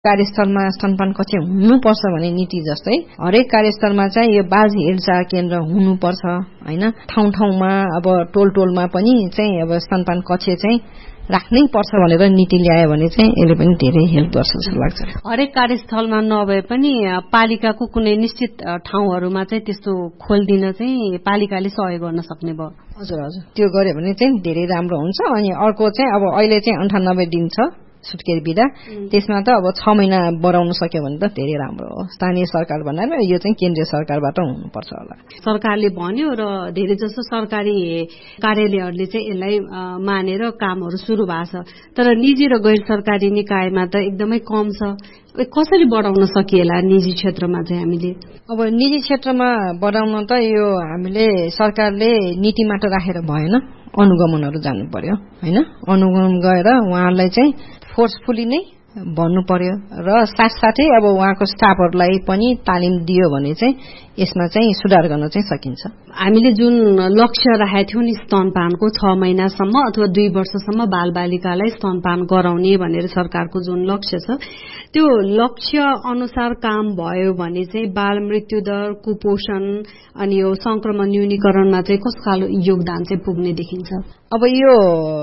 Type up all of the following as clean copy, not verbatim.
कार्यस्थलमा स्तनपान कक्ष हुनुपर्छ भन्ने नीति जस्तै हरेक कार्यस्थलमा चाहिँ यो बाल हेरचाह केन्द्र हुनुपर्छ हैन। ठाउँ ठाउँमा अब टोलमा पनि चाहिँ अब स्तनपान कक्ष चाहिँ राख्नै पर्छ भनेर नीति ल्यायो भने चाहिँ यसले पनि धेरै हेल्प गर्छ जस्तो लाग्छ। हरेक कार्यस्थलमा नभए पनि पालिकाको कुनै निश्चित ठाउँहरूमा चाहिँ त्यस्तो खोलिदिन चाहिँ पालिकाले सहयोग गर्न सक्ने भयो। हजुर त्यो गर्यो भने चाहिँ धेरै राम्रो हुन्छ। अनि अर्को चाहिँ अब अहिले चाहिँ 98 दिन छ सुत्केरी बिदा, त्यसमा त अब 6 महिना बढाउन सक्यो भने त धेरै राम्रो हो। स्थानीय सरकार भनेर यो चाहिँ केन्द्रीय सरकारबाट हुनुपर्छ होला। सरकारले भन्यो र धेरै जसो सरकारी कार्यालयहरूले चाहिँ यसलाई मानेर कामहरू सुरु भएको छ, तर निजी र गैर सरकारी निकायमा त एकदमै कम छ। कसरी बढाउन सकिएला निजी क्षेत्रमा चाहिँ हामीले? अब निजी क्षेत्रमा बढाउन त यो हामीले सरकारले नीति मात्र राखेर भएन, अनुगमनहरू जानु पर्यो हैन। अनुगमन गएर उहाँहरूलाई चाहिँ फोर्सफुली नै भन्नु पर्यो र साथसाथै अब उहाँको स्टाफहरूलाई पनि तालिम दियो भने चाहिँ यसमा चाहिँ सुधार गर्न चाहिँ सकिन्छ। हामीले जुन लक्ष्य राखेका थियौं नि स्तनपानको 6 महिनासम्म अथवा 2 वर्षसम्म बालबालिकालाई स्तनपान गराउने भनेर सरकारको जुन लक्ष्य छ, त्यो लक्ष्य अनुसार काम भयो भने चाहिँ बाल मृत्यु दर, कुपोषण अनि यो संक्रमण न्यूनीकरणमा चाहिँ कस्तो खालको योगदान चाहिँ पुग्ने देखिन्छ? अब यो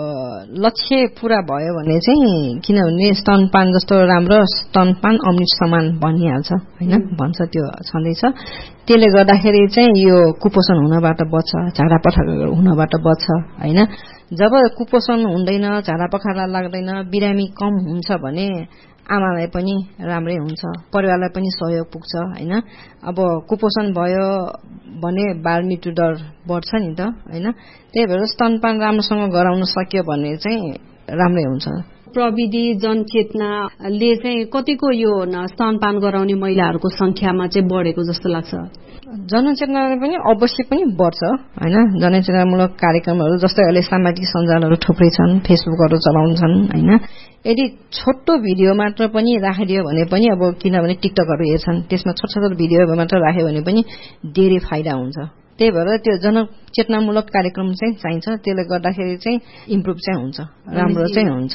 लक्ष्य पूरा भयो भने चाहिँ, किनभने स्तनपान जस्तो राम्रो स्तनपान अमृत समान भनिहाल्छ हैन, भन्छ त्यो छँदैछ। त्यसले गर्दाखेरि चाहिँ यो कुपोषण हुनबाट बच्छ, झाडा पखाला हुनबाट बच्छ हैन। जब कुपोषण हुँदैन, झाडा पखाला लाग्दैन, बिरामी कम हुन्छ भने आमालाई पनि राम्रै हुन्छ, परिवारलाई पनि सहयोग पुग्छ हैन। अब कुपोषण भयो भने बाल मृत्यु दर बढ्छ नि त हैन। त्यही भएर स्तनपान राम्रोसँग गराउन सक्यो भने चाहिँ राम्रै हुन्छ। प्रविधि जनचेतनाले चाहिँ कतिको यो स्तनपान गराउने महिलाहरूको संख्यामा चाहिँ बढेको जस्तो लाग्छ? जनचेतनाले पनि अवश्य पनि बढ्छ हैन। जनचेतनामूलक कार्यक्रमहरू जस्तै अहिले सामाजिक सञ्जालहरू थुप्रै छन्, फेसबुकहरू चलाउँछन् हैन। यदि छोटो भिडियो मात्र पनि राखिदियो भने पनि, अब किनभने टिकटकहरू हेर्छन्, त्यसमा छोटो भिडियो मात्र राख्यो भने पनि धेरै फाइदा हुन्छ। त्यही भएर त्यो जनचेतनामूलक कार्यक्रम चाहिँ चाहिन्छ। त्यसले गर्दाखेरि चाहिँ इम्प्रुभ चाहिँ हुन्छ, राम्रो चाहिँ हुन्छ।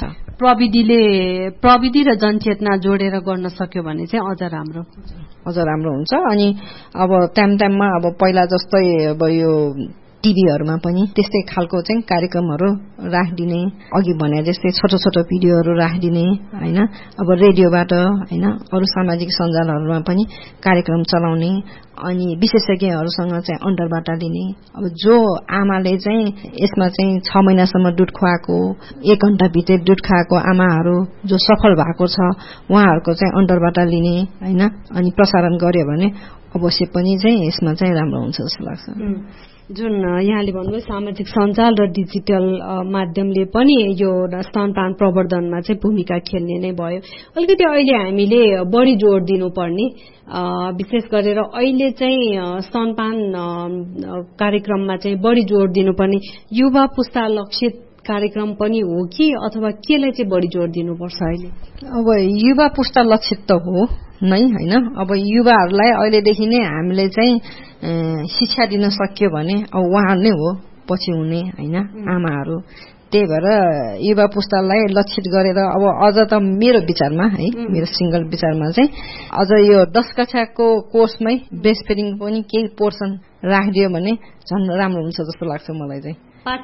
प्रविधि र जनचेतना जोडेर गर्न सक्यो भने चाहिँ अझ राम्रो हुन्छ। अनि अब टाइममा अब पहिला जस्तै अब यो टिभीहरूमा पनि त्यस्तै खालको चाहिँ कार्यक्रमहरू राखिदिने, अघि भने जस्तै छोटो भिडियोहरू राखिदिने हैन। अब रेडियोबाट हैन, अरू सामाजिक सञ्जालहरूमा पनि कार्यक्रम चलाउने, अनि विशेषज्ञहरूसँग चाहिँ अन्तर्वार्ता दिने। अब जो आमाले चाहिँ यसमा चाहिँ 6 महिनासम्म दुध खुवाएको, 1 घण्टाभित्र दुध खाएको आमाहरू जो सफल भएको छ, उहाँहरूको चाहिँ अन्तर्वार्ता लिने हैन, अनि प्रसारण गर्यो भने अवश्य पनि चाहिँ यसमा चाहिँ राम्रो हुन्छ जस्तो लाग्छ। जुन यहाँले भन्नुभयो सामाजिक सञ्जाल र डिजिटल माध्यमले पनि यो स्तनपान प्रवर्धनमा चाहिँ भूमिका खेल्ने नै भयो। अलिकति अहिले हामीले बढी जोड दिनुपर्ने, विशेष गरेर अहिले चाहिँ स्तनपान कार्यक्रममा चाहिँ बढी जोड दिनुपर्ने युवा पुस्ता लक्षित कार्यक्रम पनि हो कि, अथवा केलाई चाहिँ बढी जोड दिनुपर्छ अहिले? अब युवा पुस्ता लक्षित त हो नै हैन। अब युवाहरूलाई अहिलेदेखि नै हामीले चाहिँ शिक्षा दिन सक्यो भने अब उहाँ नै हो पछि हुने हैन, आमाहरू। त्यही भएर युवा पुस्तालाई लक्षित गरेर अब अझ त मेरो विचारमा है, मेरो सिंगल विचारमा चाहिँ अझ यो 10 कक्षाको कोर्समै ब्रेस्ट फिडिङ पनि केही पोर्सन राखिदियो भने झन् राम्रो हुन्छ जस्तो लाग्छ मलाई चाहिँ।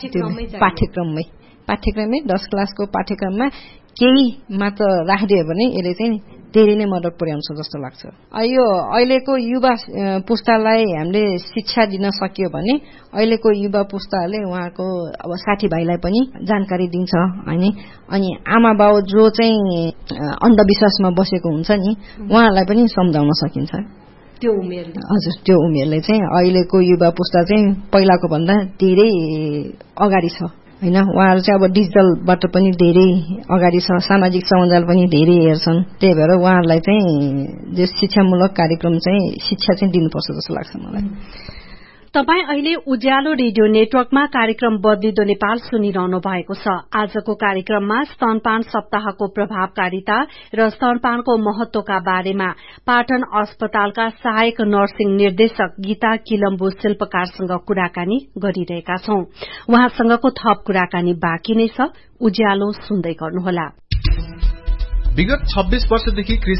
पाठ्यक्रममै 10 क्लासको पाठ्यक्रममा केही मात्र राखिदियो भने यसले चाहिँ धेरै नै मद्दत पुर्याउँछ जस्तो लाग्छ। यो अहिलेको युवा पुस्तालाई हामीले शिक्षा दिन सक्यो भने अहिलेको युवा पुस्ताले उहाँको अब साथीभाइलाई पनि जानकारी दिन्छ हैन। अनि आमा बाउ जो चाहिँ अन्धविश्वासमा बसेको हुन्छ नि, उहाँहरूलाई पनि सम्झाउन सकिन्छ। त्यो उमेरले, हजुर, त्यो उमेरले चाहिँ अहिलेको युवा पुस्ता चाहिँ पहिलाको भन्दा धेरै अगाडि छ हैन। उहाँहरू चाहिँ अब डिजिटलबाट पनि धेरै अगाडि छ, सामाजिक सञ्जाल पनि धेरै हेर्छन्। त्यही भएर उहाँहरूलाई चाहिँ जो शिक्षामूलक कार्यक्रम चाहिँ शिक्षा चाहिँ दिनुपर्छ जस्तो लाग्छ मलाई। तपाई अहिले उज्यालो रेडियो नेटवर्कमा कार्यक्रम बदलिदो नेपाल सुनिरहनु भएको छ। आजको कार्यक्रममा स्तनपान सप्ताहको प्रभावकारिता र स्तनपानको महत्वका बारेमा पाटन अस्पतालका सहायक नर्सिङ निर्देशक गीता किलम्बु शिल्पकारसँग कुराकानी गरिरहेका छौं। उहाँसँगको थप कुराकानी बाँकी नै छ, उज्यालो सुन्दै गर्नुहोला। विगत 26 वर्षदेखि